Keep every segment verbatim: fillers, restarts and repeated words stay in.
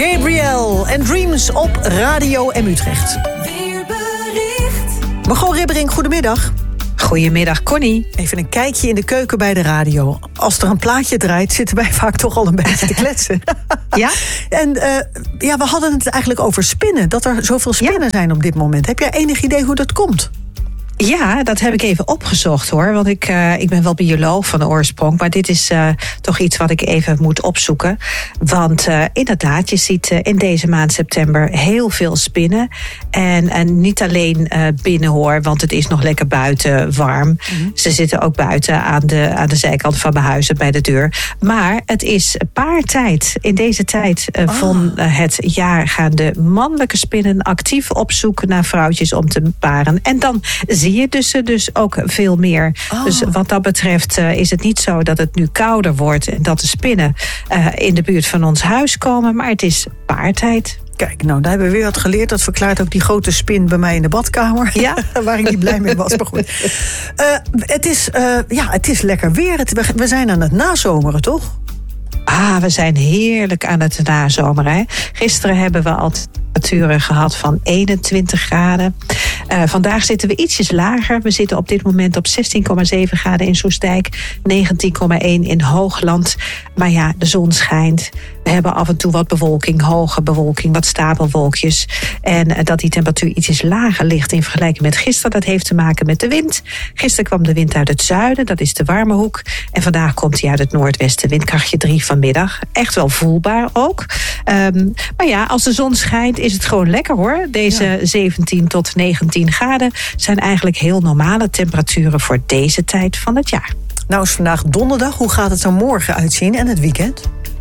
Gabriel en Dreams op Radio M Utrecht. Weerbericht. Margot Ribbering, goedemiddag. Goedemiddag, Connie. Even een kijkje in de keuken bij de radio. Als er een plaatje draait, zitten wij vaak toch al een beetje te kletsen. Ja? En uh, ja, we hadden het eigenlijk over spinnen. Dat er zoveel spinnen ja. zijn op dit moment. Heb jij enig idee hoe dat komt? Ja, dat heb ik even opgezocht hoor. Want ik, uh, ik ben wel bioloog van de oorsprong. Maar dit is uh, toch iets wat ik even moet opzoeken. Want uh, inderdaad, je ziet uh, in deze maand september heel veel spinnen. En, en niet alleen uh, binnen hoor, want het is nog lekker buiten warm. Mm-hmm. Ze zitten ook buiten aan de, aan de zijkant van mijn huis bij de deur. Maar het is paartijd. In deze tijd uh, oh. van uh, het jaar gaan de mannelijke spinnen actief op zoek naar vrouwtjes om te paren. En dan zie je dus, dus ook veel meer. Oh. Dus wat dat betreft uh, is het niet zo dat het nu kouder wordt en dat de spinnen uh, in de buurt van ons huis komen, maar het is paartijd. Kijk, nou, daar hebben we weer wat geleerd. Dat verklaart ook die grote spin bij mij in de badkamer. Ja. Waar ik niet blij mee was, maar goed. Uh, het, is, uh, ja, het is lekker weer. Het, we zijn aan het nazomeren, toch? Ah, we zijn heerlijk aan het nazomeren. Hè? Gisteren hebben we al temperaturen gehad van eenentwintig graden. Uh, vandaag zitten we ietsjes lager. We zitten op dit moment op zestien komma zeven graden in Soestdijk, negentien komma één in Hoogland. Maar ja, de zon schijnt. We hebben af en toe wat bewolking, hoge bewolking, wat stapelwolkjes. En uh, dat die temperatuur ietsjes lager ligt in vergelijking met gisteren, dat heeft te maken met de wind. Gisteren kwam de wind uit het zuiden, dat is de warme hoek. En vandaag komt hij uit het noordwesten, windkrachtje drie vanmiddag. Echt wel voelbaar ook. Um, maar ja, als de zon schijnt is het gewoon lekker hoor. Deze ja. zeventien tot negentien graden zijn eigenlijk heel normale temperaturen voor deze tijd van het jaar. Nou is vandaag donderdag. Hoe gaat het er morgen uitzien en het weekend?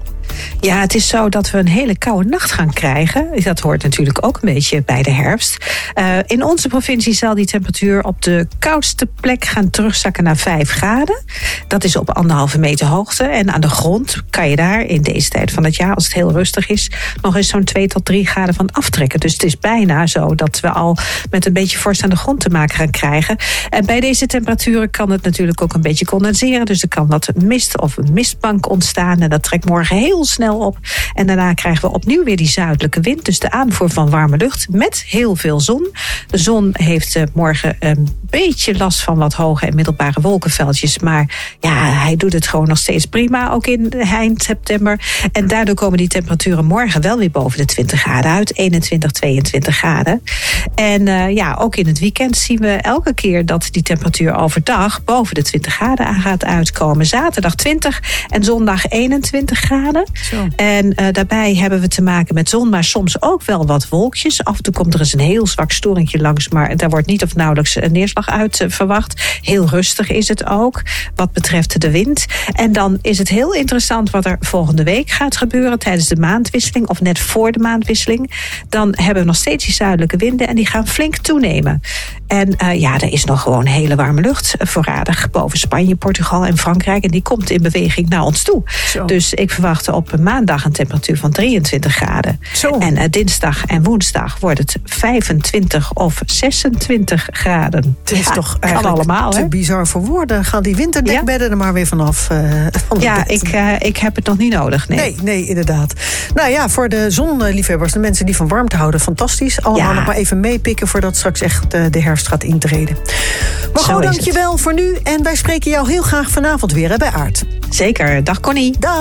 Ja, het is zo dat we een hele koude nacht gaan krijgen. Dat hoort natuurlijk ook een beetje bij de herfst. Uh, in onze provincie zal die temperatuur op de koudste plek gaan terugzakken naar vijf graden. Dat is op anderhalve meter hoogte. En aan de grond kan je daar in deze tijd van het jaar, als het heel rustig is, nog eens zo'n twee tot drie graden van aftrekken. Dus het is bijna zo dat we al met een beetje vorst aan de grond te maken gaan krijgen. En bij deze temperaturen kan het natuurlijk ook een beetje condenseren. Dus er kan wat mist of een mistbank ontstaan. En dat trekt morgen heel snel op. En daarna krijgen we opnieuw weer die zuidelijke wind. Dus de aanvoer van warme lucht met heel veel zon. De zon heeft uh, morgen een beetje last van wat hoge en middelbare wolkenveldjes. Maar ja, hij doet het gewoon nog steeds prima. Ook in eind september. En daardoor komen die temperaturen morgen wel weer boven de twintig graden uit. eenentwintig, tweeëntwintig graden. En uh, ja, ook in het weekend zien we elke keer dat die temperatuur overdag boven de twintig graden aan gaat uitkomen. Zaterdag twintig en zondag eenentwintig graden. Zo. En uh, daarbij hebben we te maken met zon, maar soms ook wel wat wolkjes. Af en toe komt er eens een heel zwak storingje langs, maar daar wordt niet of nauwelijks een neerslag uit uh, verwacht. Heel rustig is het ook, wat betreft de wind. En dan is het heel interessant wat er volgende week gaat gebeuren tijdens de maandwisseling, of net voor de maandwisseling. Dan hebben we nog steeds die zuidelijke winden en die gaan flink toenemen. En uh, ja, er is nog gewoon hele warme lucht voorradig boven Spanje, Portugal en Frankrijk. En die komt in beweging naar ons toe. Zo. Dus ik verwacht op maandag een temperatuur van drieëntwintig graden. Zo. En uh, dinsdag en woensdag wordt het vijfentwintig of zesentwintig graden. Het is ja, toch eigenlijk allemaal, te hè? bizar voor woorden. Gaan die winterdekbedden ja. er maar weer vanaf. Uh, van ja, ik, uh, ik heb het nog niet nodig. Nee. nee, nee, inderdaad. Nou ja, voor de zonliefhebbers, de mensen die van warmte houden, fantastisch. Allemaal ja. nog maar even meepikken voordat straks echt uh, de herfst gaat intreden. Margot, dankjewel voor nu. En wij spreken jou heel graag vanavond weer hè, bij Aard. Zeker. Dag Connie. Dag.